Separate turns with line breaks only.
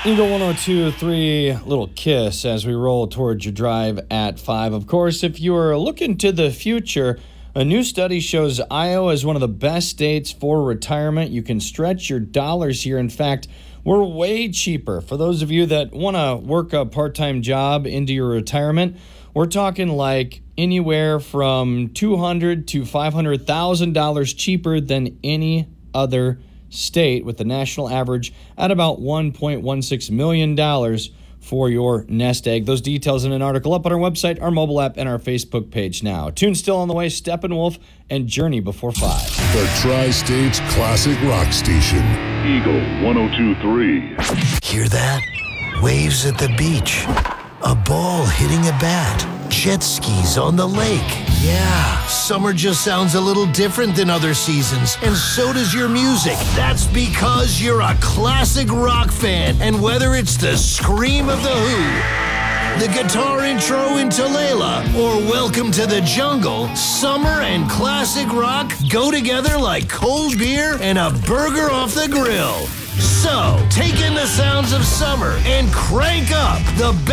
Eagle 102.3, little kiss as we roll towards your drive at 5. Of course, if you are looking to the future, a new study shows Iowa is one of the best states for retirement. You can stretch your dollars here. In fact, we're way cheaper. For those of you that want to work a part-time job into your retirement, we're talking like anywhere from $200,000 to $500,000 cheaper than any other state, with the national average at about $1.16 million for your nest egg. Those details in an article up on our website, our mobile app, and our Facebook page now. Tune still on the way, Steppenwolf and Journey before 5.
The Tri-State's classic rock station.
Eagle 102.3.
Hear that? Waves at the beach. A ball hitting a bat. Jet skis on the lake. Yeah, summer just sounds a little different than other seasons, and so does your music. That's because you're a classic rock fan, and whether it's the scream of the Who, the guitar intro into Layla, or Welcome to the Jungle, summer and classic rock go together like cold beer and a burger off the grill. So, take in the sounds of summer and crank up the best